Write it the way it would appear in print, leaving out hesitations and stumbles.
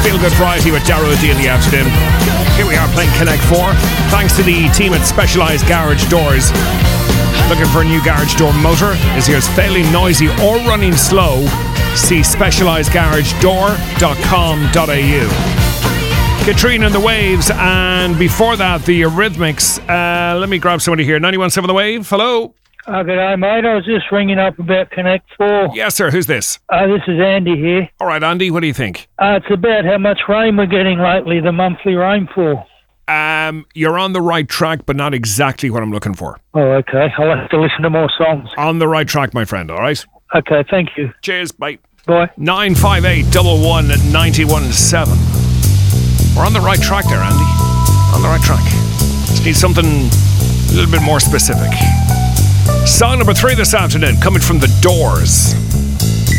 Feel Good Variety with Darrow D in the afternoon. Here we are playing Connect 4. Thanks to the team at Specialized Garage Doors. Looking for a new garage door motor? Is yours failing, noisy or running slow? See specializedgaragedoor.com.au. Katrina and the Waves, and before that, the Eurythmics. Let me grab somebody here. 91.7 The Wave, hello. Good day, mate. I was just ringing up about Connect 4. Yes, sir. Who's this? This is Andy here. All right, Andy, what do you think? It's about how much rain we're getting lately, the monthly rainfall. You're on the right track, but not exactly what I'm looking for. Oh, okay. I'll have to listen to more songs. On the right track, my friend, all right? Okay, thank you. Cheers, bye. Bye. 958 11 917. We're on the right track there, Andy. On the right track. Just need something a little bit more specific. Song number 3 this afternoon, coming from The Doors.